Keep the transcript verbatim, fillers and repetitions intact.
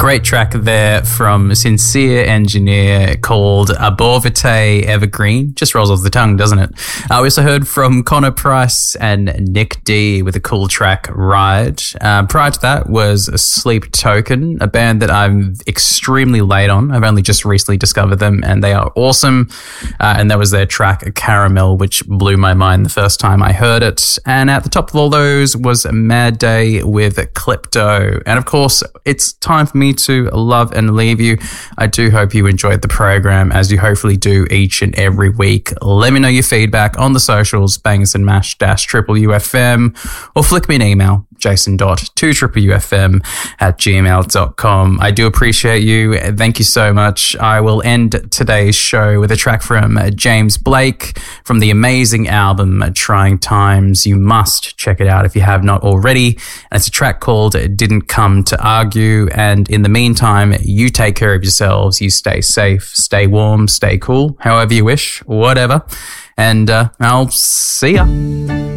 great track there from Sincere Engineer called Aborvite Evergreen. Just rolls off the tongue, doesn't it? Uh, we also heard from Connor Price and Nick D with a cool track, Ride. Uh, prior to that was Sleep Token, a band that I'm extremely late on. I've only just recently discovered them and they are awesome. Uh, and that was their track, Caramel, which blew my mind the first time I heard it. And at the top of all those was Mad Day with Klepto. And of course, it's time for me to love and leave you. I do hope you enjoyed the program, as you hopefully do each and every week. Let me know your feedback on the socials, bangers and mash dash triple U F M, or flick me an email, jason dot two triple U F M at gmail dot com. I do appreciate you. Thank you so much. I will end today's show with a track from James Blake from the amazing album Trying Times. You must check it out if you have not already. And it's a track called Didn't Come to Argue. And in the meantime, you take care of yourselves. You stay safe, stay warm, stay cool, however you wish, whatever. And uh, I'll see ya.